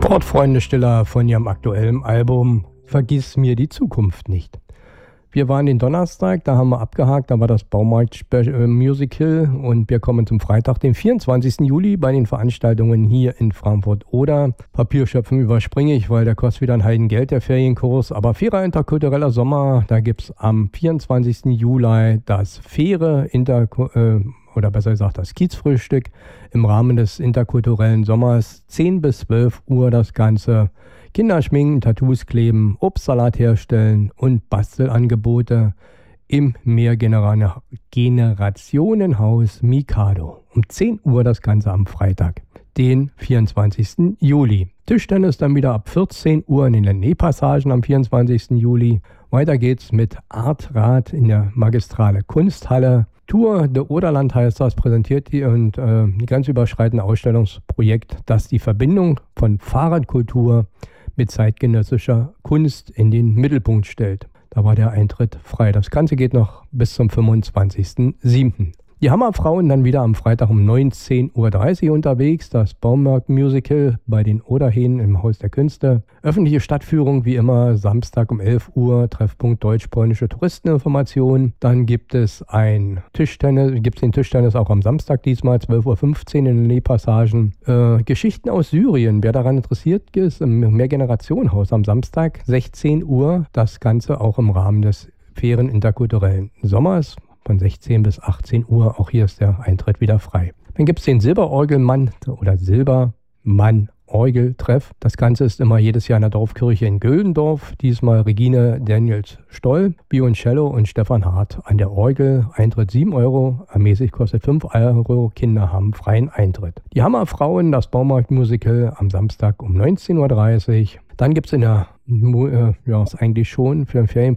Sportfreunde Stiller von ihrem aktuellen Album Vergiss mir die Zukunft nicht. Wir waren den Donnerstag, da haben wir abgehakt, da war das Baumarkt-Musical und wir kommen zum Freitag, den 24. Juli bei den Veranstaltungen hier in Frankfurt-Oder. Papierschöpfen überspringe ich, weil der kostet wieder ein Heidengeld, der Ferienkurs. Aber fairer interkultureller Sommer, da gibt es am 24. Juli das oder besser gesagt das Kiezfrühstück im Rahmen des interkulturellen Sommers. 10 bis 12 Uhr das Ganze. Kinder schminken, Tattoos kleben, Obstsalat herstellen und Bastelangebote im Mehrgenerationenhaus Mikado. Um 10 Uhr das Ganze am Freitag, den 24. Juli. Tischtennis dann wieder ab 14 Uhr in den Lenné-Passagen am 24. Juli. Weiter geht's mit Artrad in der Magistrale Kunsthalle. Tour de Oderland heißt das, präsentiert die und ein grenzüberschreitende Ausstellungsprojekt, das die Verbindung von Fahrradkultur mit zeitgenössischer Kunst in den Mittelpunkt stellt. Da war der Eintritt frei. Das Ganze geht noch bis zum 25.07. Die Hammerfrauen dann wieder am Freitag um 19.30 Uhr unterwegs. Das Baumarkt-Musical bei den Oderhähnen im Haus der Künste. Öffentliche Stadtführung wie immer Samstag um 11 Uhr. Treffpunkt Deutsch-Polnische Touristeninformation. Dann gibt es den Tischtennis auch am Samstag diesmal 12.15 Uhr in den Lenné-Passagen. Geschichten aus Syrien. Wer daran interessiert ist, im Mehrgenerationenhaus am Samstag 16 Uhr. Das Ganze auch im Rahmen des fairen interkulturellen Sommers. Von 16 bis 18 Uhr, auch hier ist der Eintritt wieder frei. Dann gibt es den Silberorgelmann oder Silbermann-Orgeltreff. Das Ganze ist immer jedes Jahr in der Dorfkirche in Güldendorf. Diesmal Regine Daniels-Stoll, Violoncello und Stefan Hart an der Orgel. Eintritt 7 Euro, ermäßigt kostet 5 Euro. Kinder haben freien Eintritt. Die Hammerfrauen, das Baumarkt-Musical am Samstag um 19.30 Uhr. Dann gibt es ist eigentlich schon für den